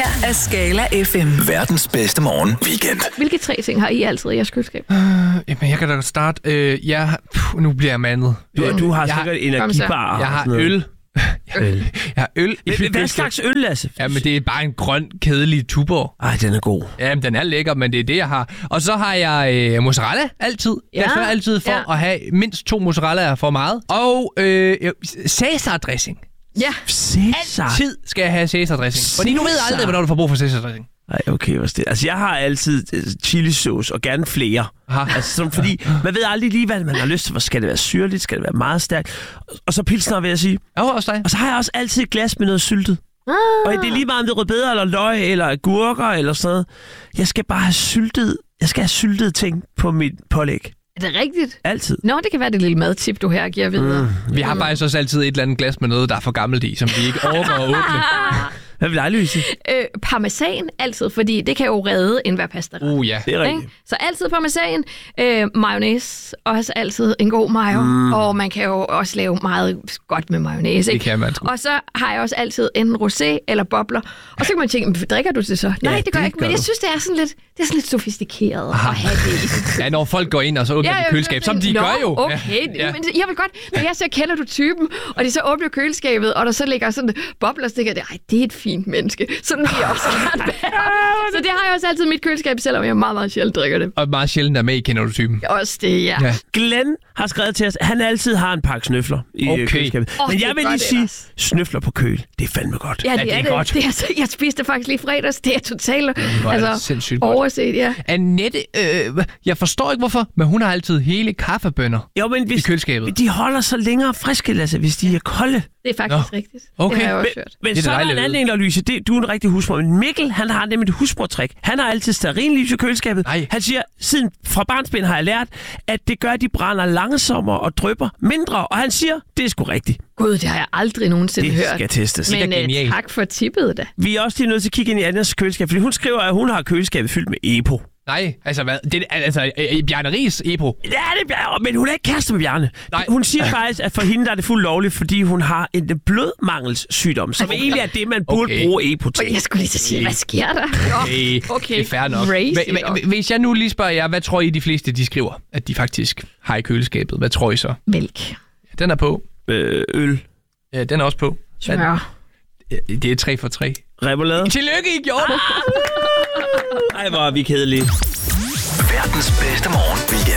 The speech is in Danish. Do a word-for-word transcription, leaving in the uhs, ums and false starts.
her er Skala F M. Verdens bedste morgen weekend. Hvilke tre ting har I altid i jeres køleskab? Uh, jamen, jeg kan da starte. Uh, jeg, puh, nu bliver jeg mandet. Du, du har jeg sikkert har, energibar. Jeg har øl. øl. Jeg har øl. Hvad, hvad slags øl, Lasse? Ja, men det er bare en grøn, kedelig Tuborg. Ej, den er god. Ja, men den er lækker, men det er det, jeg har. Og så har jeg øh, mozzarella altid. Ja. Jeg sørger altid for ja. at have mindst to mozzarellaer for meget. Og øh, Cæsar-dressing. Ja. Cæsar. Altid skal jeg have Cæsar-dressing. Fordi du ved aldrig, hvornår du får brug for Cæsar-dressing. Nej, okay, hvad det? Altså, jeg har altid chilisauce, og gerne flere. Aha. Altså, sådan, fordi man ved aldrig lige, hvad man har lyst til. Hvor skal det være syrligt? Skal det være meget stærkt? Og så pilsner, vil jeg sige. Ja, også dig. Og så har jeg også altid et glas med noget syltet. Ah. Og det er lige meget, om det er rødbeder, eller løg, eller agurker, eller sådan noget. Jeg skal bare have syltet, jeg skal have syltet ting på mit pålæg. Er det rigtigt? Altid. Nå, det kan være det lille madtip, du her giver videre. Mm. Vi har faktisk også altid et eller andet glas med noget, der er for gammelt i, som vi ikke overgår at åbne. Hvad vil jeg Louise? Øh, parmesan altid, fordi det kan jo redde en værpasta. Uh, ja. Det er rigtigt. Så altid parmesan. Øh, mayonnaise, også altid en god mayo. Mm. Og man kan jo også lave meget godt med mayonnaise. Det kan man sgu. Og så har jeg også altid enten rosé eller bobler. Og så kan man tænke, drikker du det så? Nej, Ja, det gør jeg ikke. Men jeg synes, det er sådan lidt, det er sådan lidt sofistikeret Aha. at have det. Ja, når folk går ind og så åbner ja, de køleskab, som de Nå, gør jo. Okay, ja. Men jeg vil godt, når jeg så kender du typen, og de så åbner køleskabet, og der så ligger sådan bobler, så tænker jeg, ej, det er et fint menneske. Sådan vil jeg også gerne være. Så det har jeg også altid i mit køleskab, selvom jeg meget, meget sjældent drikker det. Og meget sjældent er med i Kender du typen. Også det, ja. ja. Glenn har skrevet til os, at han altid har en pakke snøfler i okay. køleskabet. Oh, Men jeg vil lige sige, ellers. snøfler på køl, det er fandme godt. Ja, det, ja, det er, er det. godt. Det er, så, jeg spiste faktisk lige fredags. Det er totalt det altså, sindssygt godt. Overset, ja. Annette, øh, jeg forstår ikke hvorfor, men hun har altid hele kaffebønner jo, men hvis, i køleskabet. De holder så længere friske, Lasse, hvis de er kolde. Det er faktisk Nå. rigtigt. Okay. Det har jeg også men, hørt. Men det så er der en anden en, Louise. Det, du er en rigtig husmor. Men Mikkel, han har nemlig et husmortrik. Han har altid stearinlys i køleskabet. Ej. Han siger, siden fra barnsben har jeg lært, at det gør, at de brænder langsommere og drypper mindre. Og han siger, det er sgu rigtigt. Gud, det har jeg aldrig nogensinde det hørt. Det skal testes. Men uh, tak for tippet da. Vi er også lige nødt til at kigge ind i Annas køleskab, fordi hun skriver, at hun har køleskabet fyldt med Epo. Nej, altså hvad? Det er altså Bjarne Ries Epo. Ja, det er Bjarne, men hun er ikke kæreste med Bjarne. Nej. Hun siger faktisk, at for hende der er det fuldt lovligt, fordi hun har en blodmangelssygdom, som okay. egentlig er det, man burde okay. bruge Epo til. Jeg skulle lige så sige, hvad sker der? Okay, okay. Det er fair nok. Crazy, hvis jeg nu lige spørger jer, hvad tror I de fleste, de skriver, at de faktisk har i køleskabet? Hvad tror I så? Mælk. Ja, den er på. Øh, øl. Ja, den er også på. Smør. Det er tre for tre. Remoulade. Tillykke, I gjorde det! Ej, hvor er vi kedelige. Verdens bedste morgen weekend.